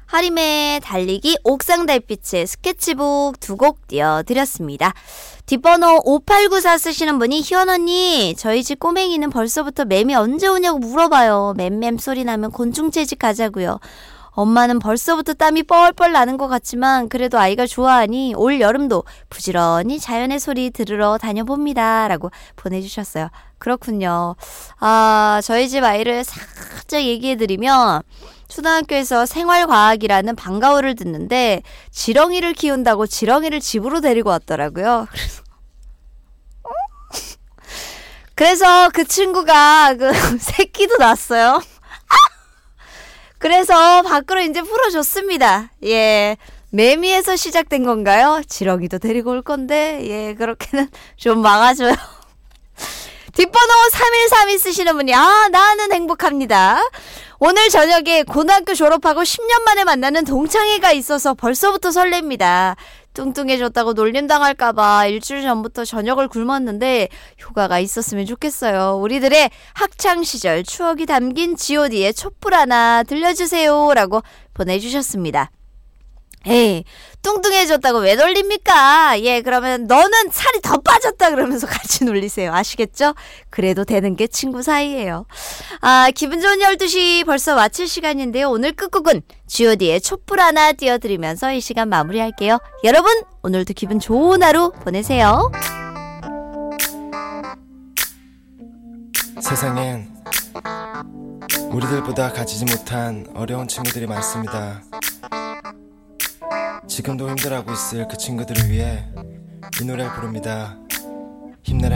하림의 달리기, 옥상 달빛의 스케치북 두 곡 띄워드렸습니다. 뒷번호 5894 쓰시는 분이 희원 언니, 저희 집 꼬맹이는 벌써부터 매미 언제 오냐고 물어봐요. 맴맴 소리 나면 곤충 채집 가자고요. 엄마는 벌써부터 땀이 뻘뻘 나는 것 같지만 그래도 아이가 좋아하니 올 여름도 부지런히 자연의 소리 들으러 다녀봅니다. 라고 보내주셨어요. 그렇군요. 저희 집 아이를 살짝 얘기해드리면 초등학교에서 생활과학이라는 방과후를 듣는데 지렁이를 키운다고 지렁이를 집으로 데리고 왔더라고요. 그래서 그 친구가 새끼도 낳았어요. 그래서 밖으로 이제 풀어줬습니다. 예. 매미에서 시작된 건가요? 지렁이도 데리고 올 건데, 예, 그렇게는 좀 막아줘요. 뒷번호 3132 쓰시는 분이, 나는 행복합니다. 오늘 저녁에 고등학교 졸업하고 10년 만에 만나는 동창회가 있어서 벌써부터 설렙니다. 뚱뚱해졌다고 놀림당할까봐 일주일 전부터 저녁을 굶었는데 효과가 있었으면 좋겠어요. 우리들의 학창시절 추억이 담긴 god의 촛불 하나 들려주세요. 라고 보내주셨습니다. 에이, 뚱뚱해졌다고 왜 놀립니까? 예, 그러면 너는 살이 더 빠졌다 그러면서 같이 놀리세요. 아시겠죠? 그래도 되는 게 친구 사이예요. 기분 좋은 12시 벌써 마칠 시간인데요. 오늘 끝곡은 god의 촛불 하나 띄워드리면서 이 시간 마무리할게요. 여러분, 오늘도 기분 좋은 하루 보내세요. 세상엔 우리들보다 가지지 못한 어려운 친구들이 많습니다. 지금도 힘들어하고 있을 그 친구들을 위해 이 노래를 부릅니다. 힘내라.